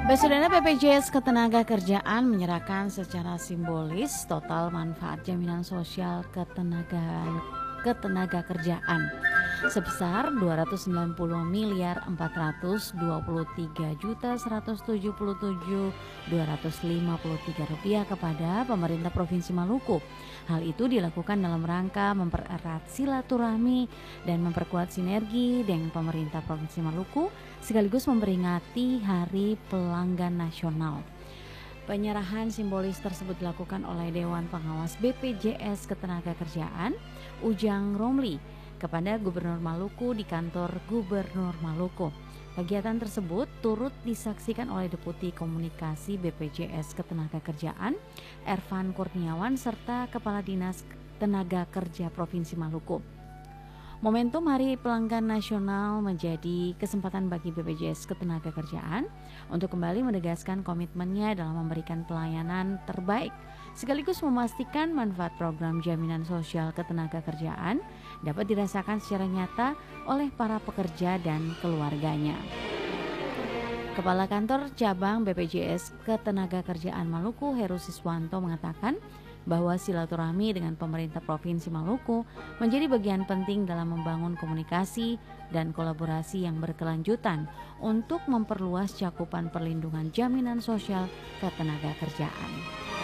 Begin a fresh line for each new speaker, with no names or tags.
Basudara BPJS Ketenagakerjaan menyerahkan secara simbolis total manfaat jaminan sosial ketenagakerjaan sebesar 293.177.253 rupiah kepada pemerintah Provinsi Maluku. Hal itu dilakukan dalam rangka mempererat silaturahmi dan memperkuat sinergi dengan pemerintah Provinsi Maluku sekaligus memperingati Hari Pelanggan Nasional. Penyerahan simbolis tersebut dilakukan oleh Dewan Pengawas BPJS Ketenagakerjaan Ujang Romli kepada Gubernur Maluku di kantor Gubernur Maluku. Kegiatan tersebut turut disaksikan oleh Deputi Komunikasi BPJS Ketenagakerjaan Ervan Kurniawan serta Kepala Dinas Tenaga Kerja Provinsi Maluku. Momentum Hari Pelanggan Nasional menjadi kesempatan bagi BPJS Ketenagakerjaan untuk kembali menegaskan komitmennya dalam memberikan pelayanan terbaik sekaligus memastikan manfaat program jaminan sosial ketenagakerjaan dapat dirasakan secara nyata oleh para pekerja dan keluarganya. Kepala Kantor Cabang BPJS Ketenagakerjaan Maluku Heru Siswanto mengatakan bahwa silaturahmi dengan pemerintah Provinsi Maluku menjadi bagian penting dalam membangun komunikasi dan kolaborasi yang berkelanjutan untuk memperluas cakupan perlindungan jaminan sosial ketenagakerjaan.